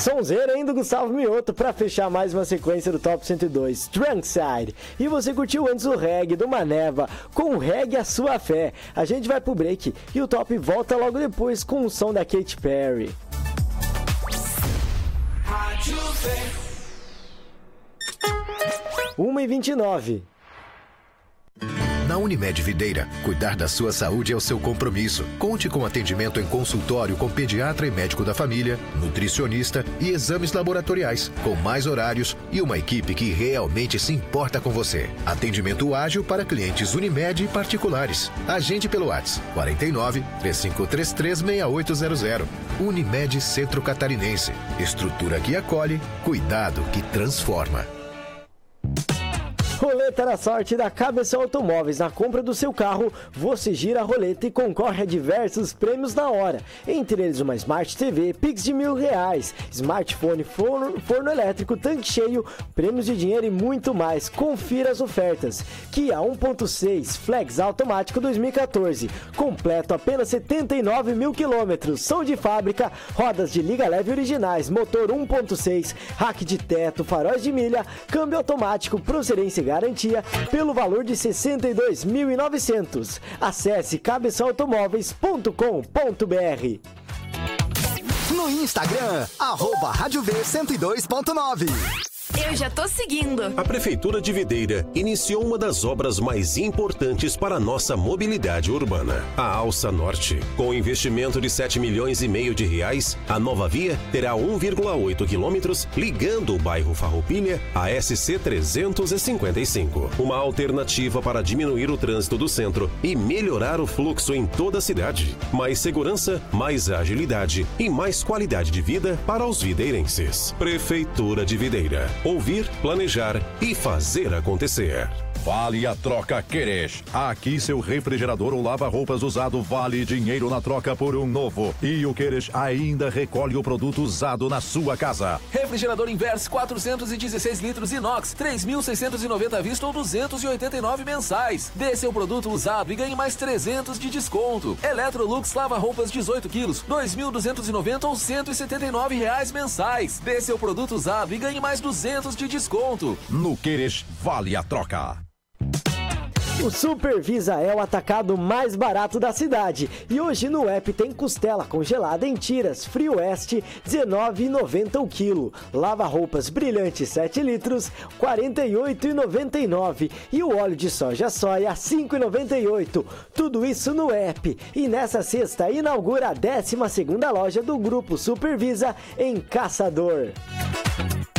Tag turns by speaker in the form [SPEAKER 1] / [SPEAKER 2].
[SPEAKER 1] Sonzeira ainda do Gustavo Mioto pra fechar mais uma sequência do Top 102, Drunkside. E você curtiu antes o reggae do Maneva, com o reggae a sua fé. A gente vai pro break e o Top volta logo depois com o som da Katy Perry. 1h29.
[SPEAKER 2] Na Unimed Videira, cuidar da sua saúde é o seu compromisso. Conte com atendimento em consultório com pediatra e médico da família, nutricionista e exames laboratoriais, com mais horários e uma equipe que realmente se importa com você. Atendimento ágil para clientes Unimed e particulares. Agende pelo WhatsApp 49 3533 6800. Unimed Centro Catarinense. Estrutura que acolhe, cuidado que transforma.
[SPEAKER 1] Roleta da sorte da Cabeção Automóveis. Na compra do seu carro, você gira a roleta e concorre a diversos prêmios na hora. Entre eles uma Smart TV, Pix de R$1.000, smartphone, forno elétrico, tanque cheio, prêmios de dinheiro e muito mais. Confira as ofertas. Kia 1.6 Flex automático 2014. Completo apenas 79 mil quilômetros. São de fábrica, rodas de liga leve originais, motor 1.6, rack de teto, faróis de milha, câmbio automático, procedência garantia pelo valor de 62.900. Acesse cabeçaautomóveis.com.br.
[SPEAKER 3] No Instagram, @Rádio V 102.9.
[SPEAKER 4] Eu já tô seguindo.
[SPEAKER 5] A Prefeitura de Videira iniciou uma das obras mais importantes para a nossa mobilidade urbana, a Alça Norte. Com investimento de R$7,5 milhões de reais, a nova via terá 1,8 quilômetros ligando o bairro Farroupilha à SC 355. Uma alternativa para diminuir o trânsito do centro e melhorar o fluxo em toda a cidade. Mais segurança, mais agilidade e mais qualidade de vida para os videirenses. Prefeitura de Videira. Ouvir, planejar e fazer acontecer.
[SPEAKER 6] Vale a troca Queres. Aqui seu refrigerador ou lava-roupas usado vale dinheiro na troca por um novo. E o Queres ainda recolhe o produto usado na sua casa.
[SPEAKER 7] Refrigerador Inverse 416 litros inox, 3.690 à vista ou 289 mensais. Dê seu produto usado e ganhe mais 300 de desconto. Electrolux lava-roupas 18 quilos, 2.290 ou R$179 mensais. Dê seu produto usado e ganhe mais 200 de desconto.
[SPEAKER 6] No Queres, vale a troca.
[SPEAKER 1] O Supervisa é o atacado mais barato da cidade. E hoje no app tem costela congelada em tiras Frio Oeste, R$19,90 o quilo. Lava-roupas brilhante 7 litros, R$48,99. E o óleo de soja R$5,98. Tudo isso no app. E nessa sexta inaugura a 12ª loja do Grupo Supervisa em Caçador.